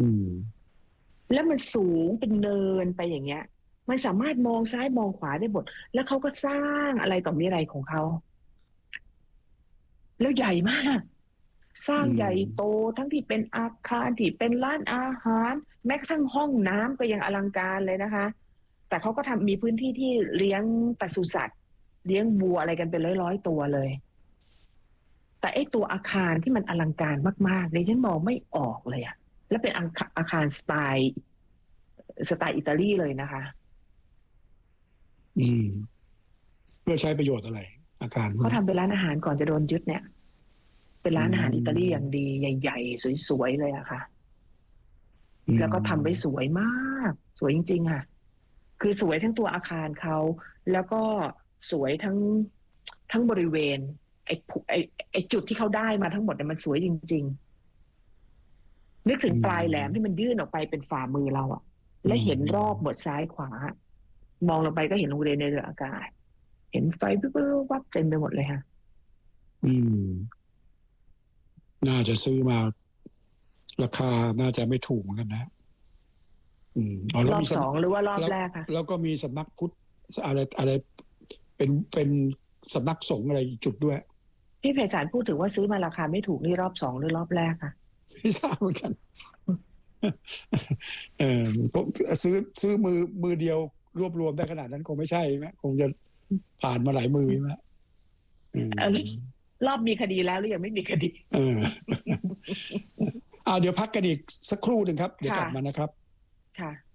อืมแล้วมันสูงเป็นเนินไปอย่างเงี้ยมันสามารถมองซ้ายมองขวาได้หมดแล้วเขาก็สร้างอะไรต่อมีอะไรของเขาแล้วใหญ่มากสร้าอืงใหญ่โตมทั้งที่เป็นอาคารที่เป็นร้านอาหารแม้กระทั่งห้องน้ำก็ยังอลังการเลยนะคะแต่เขาก็ทำมีพื้นที่ที่เลี้ยงปศุสัตว์เลี้ยงวัวอะไรกันเป็นร้อยๆตัวเลยแต่ไอ้ตัวอาคารที่มันอลังการมากๆเลยฉันมองไม่ออกเลยอะแล้วเป็นอาคารสไตล์อิตาลีเลยนะคะอืมเพื่อใช้ประโยชน์อะไรอาคารพวกนี้เขาทำเป็นร้านอาหารก่อนจะโดนยึดเนี่ยเป็นอืร้านอาหารอิตาลีอย่างมดีใหญ่ๆสวยๆเลยอะค่ะอืแล้วก็ทำไว้สมวยมากสวยจริงๆค่ะคือสวยทั้งตัวอาคารเขาแล้วก็สวยทั้งบริเวณไอ้จุดที่เขาได้มาทั้งหมดเนี่ยมันสวยจริงๆนึกถึอืงปลายแหลมที่มันมยื่นออกไปเป็นฝ่ามือเราอะอืและเห็นรอบหมมดซ้ายขวามองลงไปก็เห็นโรงเรียนในเรืออากาศเห็นไฟวิบวับเต็มไปหมดเลยค่ะอืมน่าจะซื้อมาราคาน่าจะไม่ถูกเหมือนกันนะอ๋อแล้รอบวมีสองหรือว่ารอบแล้วแรกค่ะแล้วก็มีสำนักพุทธอะไรเป็นสำนักสงฆ์อะไรอีกจุดด้วยพี่ไพศาลพูดถึงว่าซื้อมาราคาไม่ถูกนี่รอบสองหรือรอบแรกค่ะไม่ทราบเหมือนกันเออผมซื้อมือเดียวรวบรวมได้ขนาดนั้นคงไม่ใช่ไหมคงจะผ่านมาหลายมือใช่ไหมอืเออมรอบมีคดีแล้วหรือยังไม่มีคดีเออเดี๋ยวพักกันอีกสักครู่หนึ่งครับเดี๋ยวกค่ะลับมานะครับค่ะ